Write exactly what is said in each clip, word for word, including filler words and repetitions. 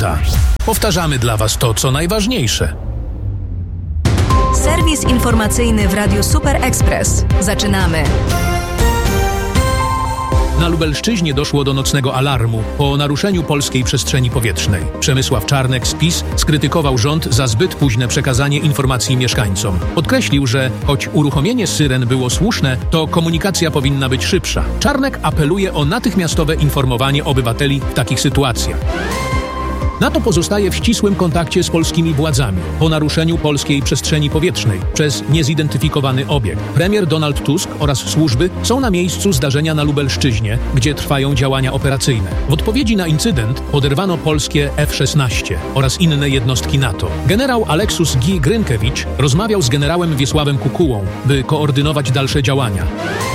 minuta. Powtarzamy dla Was to, co najważniejsze. Serwis informacyjny w Radiu Super Express. Zaczynamy. Na Lubelszczyźnie doszło do nocnego alarmu po naruszeniu polskiej przestrzeni powietrznej. Przemysław Czarnek z PiS skrytykował rząd za zbyt późne przekazanie informacji mieszkańcom. Podkreślił, że choć uruchomienie syren było słuszne, to komunikacja powinna być szybsza. Czarnek apeluje o natychmiastowe informowanie obywateli w takich sytuacjach. NATO pozostaje w ścisłym kontakcie z polskimi władzami po naruszeniu polskiej przestrzeni powietrznej przez niezidentyfikowany obiekt. Premier Donald Tusk oraz służby są na miejscu zdarzenia na Lubelszczyźnie, gdzie trwają działania operacyjne. W odpowiedzi na incydent poderwano polskie F szesnaście oraz inne jednostki NATO. Generał Aleksus G. Grynkiewicz rozmawiał z generałem Wiesławem Kukułą, by koordynować dalsze działania.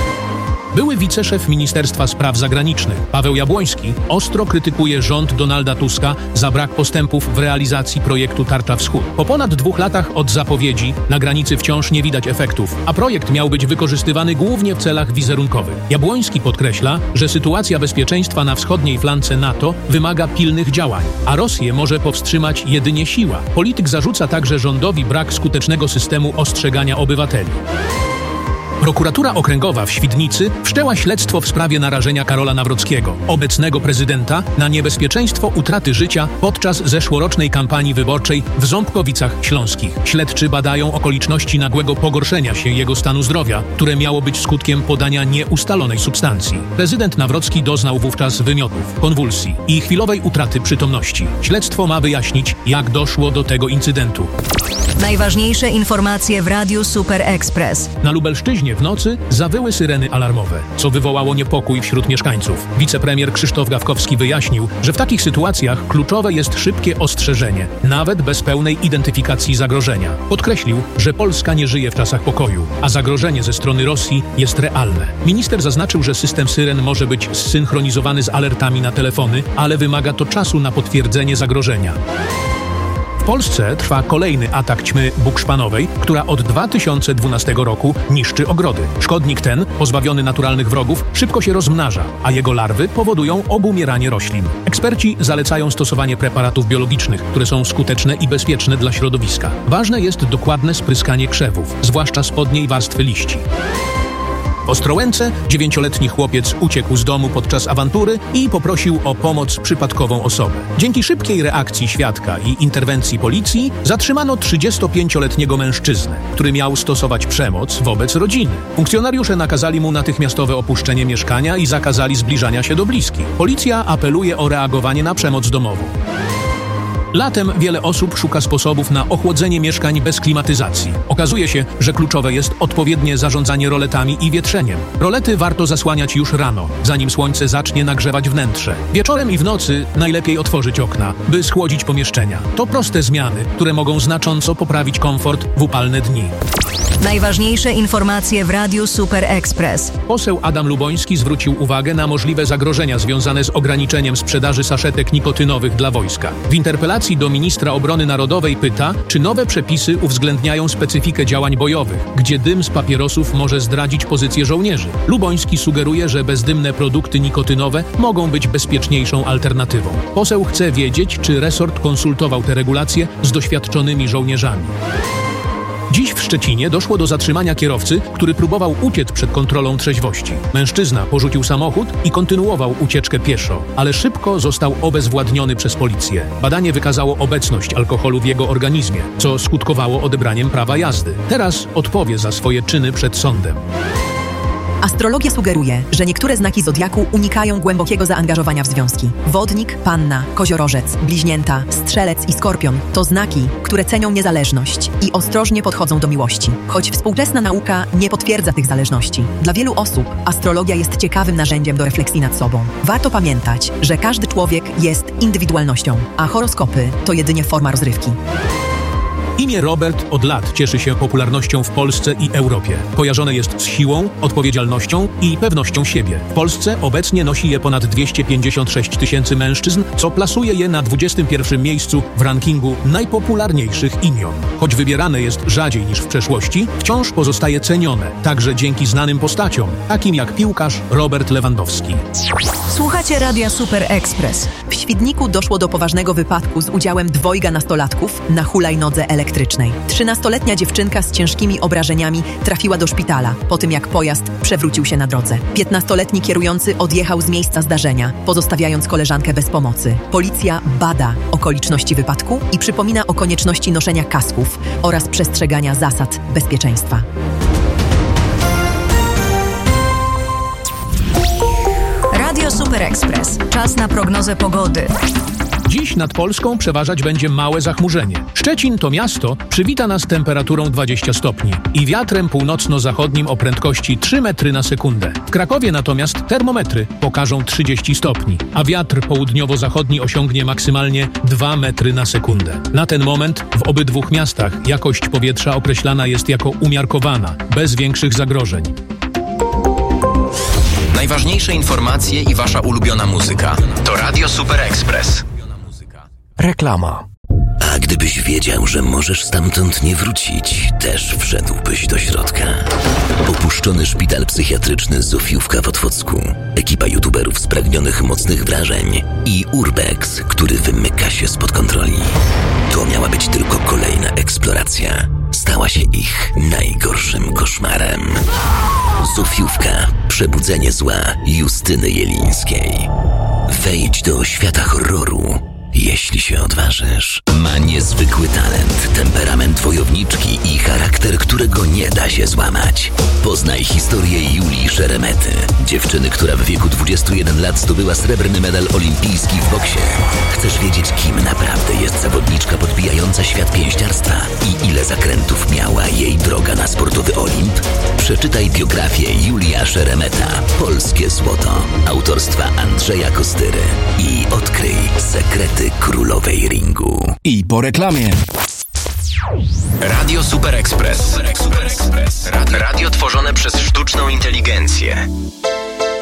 Były wiceszef Ministerstwa Spraw Zagranicznych Paweł Jabłoński ostro krytykuje rząd Donalda Tuska za brak postępów w realizacji projektu Tarcza Wschód. Po ponad dwóch latach od zapowiedzi na granicy wciąż nie widać efektów, a projekt miał być wykorzystywany głównie w celach wizerunkowych. Jabłoński podkreśla, że sytuacja bezpieczeństwa na wschodniej flance NATO wymaga pilnych działań, a Rosję może powstrzymać jedynie siła. Polityk zarzuca także rządowi brak skutecznego systemu ostrzegania obywateli. Prokuratura Okręgowa w Świdnicy wszczęła śledztwo w sprawie narażenia Karola Nawrockiego, obecnego prezydenta, na niebezpieczeństwo utraty życia podczas zeszłorocznej kampanii wyborczej w Ząbkowicach Śląskich. Śledczy badają okoliczności nagłego pogorszenia się jego stanu zdrowia, które miało być skutkiem podania nieustalonej substancji. Prezydent Nawrocki doznał wówczas wymiotów, konwulsji i chwilowej utraty przytomności. Śledztwo ma wyjaśnić, jak doszło do tego incydentu. Najważniejsze informacje w Radiu Super Express. Na Lubelszczyźnie w nocy zawyły syreny alarmowe, co wywołało niepokój wśród mieszkańców. Wicepremier Krzysztof Gawkowski wyjaśnił, że w takich sytuacjach kluczowe jest szybkie ostrzeżenie, nawet bez pełnej identyfikacji zagrożenia. Podkreślił, że Polska nie żyje w czasach pokoju, a zagrożenie ze strony Rosji jest realne. Minister zaznaczył, że system syren może być zsynchronizowany z alertami na telefony, ale wymaga to czasu na potwierdzenie zagrożenia. W Polsce trwa kolejny atak ćmy bukszpanowej, która od dwa tysiące dwunastego roku niszczy ogrody. Szkodnik ten, pozbawiony naturalnych wrogów, szybko się rozmnaża, a jego larwy powodują obumieranie roślin. Eksperci zalecają stosowanie preparatów biologicznych, które są skuteczne i bezpieczne dla środowiska. Ważne jest dokładne spryskanie krzewów, zwłaszcza spodniej warstwy liści. W Ostrołęce dziewięcioletni chłopiec uciekł z domu podczas awantury i poprosił o pomoc przypadkową osobę. Dzięki szybkiej reakcji świadka i interwencji policji zatrzymano trzydziestopięcioletniego mężczyznę, który miał stosować przemoc wobec rodziny. Funkcjonariusze nakazali mu natychmiastowe opuszczenie mieszkania i zakazali zbliżania się do bliskich. Policja apeluje o reagowanie na przemoc domową. Latem wiele osób szuka sposobów na ochłodzenie mieszkań bez klimatyzacji. Okazuje się, że kluczowe jest odpowiednie zarządzanie roletami i wietrzeniem. Rolety warto zasłaniać już rano, zanim słońce zacznie nagrzewać wnętrze. Wieczorem i w nocy najlepiej otworzyć okna, by schłodzić pomieszczenia. To proste zmiany, które mogą znacząco poprawić komfort w upalne dni. Najważniejsze informacje w Radiu Super Express. Poseł Adam Luboński zwrócił uwagę na możliwe zagrożenia związane z ograniczeniem sprzedaży saszetek nikotynowych dla wojska. W interpelacji do ministra obrony narodowej pyta, czy nowe przepisy uwzględniają specyfikę działań bojowych, gdzie dym z papierosów może zdradzić pozycję żołnierzy. Luboński sugeruje, że bezdymne produkty nikotynowe mogą być bezpieczniejszą alternatywą. Poseł chce wiedzieć, czy resort konsultował te regulacje z doświadczonymi żołnierzami. Dziś w Szczecinie doszło do zatrzymania kierowcy, który próbował uciec przed kontrolą trzeźwości. Mężczyzna porzucił samochód i kontynuował ucieczkę pieszo, ale szybko został obezwładniony przez policję. Badanie wykazało obecność alkoholu w jego organizmie, co skutkowało odebraniem prawa jazdy. Teraz odpowie za swoje czyny przed sądem. Astrologia sugeruje, że niektóre znaki zodiaku unikają głębokiego zaangażowania w związki. Wodnik, panna, koziorożec, bliźnięta, strzelec i skorpion to znaki, które cenią niezależność i ostrożnie podchodzą do miłości. Choć współczesna nauka nie potwierdza tych zależności. Dla wielu osób astrologia jest ciekawym narzędziem do refleksji nad sobą. Warto pamiętać, że każdy człowiek jest indywidualnością, a horoskopy to jedynie forma rozrywki. Imię Robert od lat cieszy się popularnością w Polsce i Europie. Kojarzone jest z siłą, odpowiedzialnością i pewnością siebie. W Polsce obecnie nosi je ponad dwieście pięćdziesiąt sześć tysięcy mężczyzn, co plasuje je na dwudziestym pierwszym miejscu w rankingu najpopularniejszych imion. Choć wybierane jest rzadziej niż w przeszłości, wciąż pozostaje cenione, także dzięki znanym postaciom, takim jak piłkarz Robert Lewandowski. Słuchacie Radia Super Express. W Świdniku doszło do poważnego wypadku z udziałem dwojga nastolatków na hulajnodze elektrycznej. trzynastoletnia dziewczynka z ciężkimi obrażeniami trafiła do szpitala po tym, jak pojazd przewrócił się na drodze. piętnastoletni kierujący odjechał z miejsca zdarzenia, pozostawiając koleżankę bez pomocy. Policja bada okoliczności wypadku i przypomina o konieczności noszenia kasków oraz przestrzegania zasad bezpieczeństwa. Radio Super Express. Czas na prognozę pogody. Dziś nad Polską przeważać będzie małe zachmurzenie. Szczecin to miasto przywita nas temperaturą dwadzieścia stopni i wiatrem północno-zachodnim o prędkości trzy metry na sekundę. W Krakowie natomiast termometry pokażą trzydzieści stopni, a wiatr południowo-zachodni osiągnie maksymalnie dwa metry na sekundę. Na ten moment w obydwu miastach jakość powietrza określana jest jako umiarkowana, bez większych zagrożeń. Najważniejsze informacje i wasza ulubiona muzyka to Radio Super Express. Reklama. A gdybyś wiedział, że możesz stamtąd nie wrócić, też wszedłbyś do środka. Opuszczony szpital psychiatryczny Zofiówka w Otwocku, ekipa youtuberów spragnionych mocnych wrażeń i Urbex, który wymyka się spod kontroli. To miała być tylko kolejna eksploracja. Stała się ich najgorszym koszmarem. Zofiówka. Przebudzenie zła Justyny Jelińskiej. Wejdź do świata horroru, jeśli się odważysz. Ma niezwykły talent, temperament wojowniczki i charakter, którego nie da się złamać. Poznaj historię Julii Szeremety, dziewczyny, która w wieku dwudziestu jeden lat zdobyła srebrny medal olimpijski w boksie. Chcesz wiedzieć, kim naprawdę jest zawodniczka podbijająca świat pięściarstwa i ile zakrętów miała jej droga na sportowy Olimp? Przeczytaj biografię Julia Szeremeta, Polskie Złoto, autorstwa Andrzeja Kostyry i odkryj sekrety królowej ringu. I po reklamie. Radio Super Express. Super Express. Radio, radio tworzone przez sztuczną inteligencję.